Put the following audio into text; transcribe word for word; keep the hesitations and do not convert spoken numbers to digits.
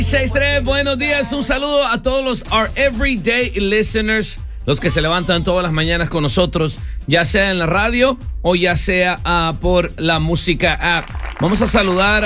seis tres, buenos días, un saludo a todos los Our Everyday Listeners, los que se levantan todas las mañanas con nosotros, ya sea en la radio o ya sea uh, por la música app. Vamos a saludar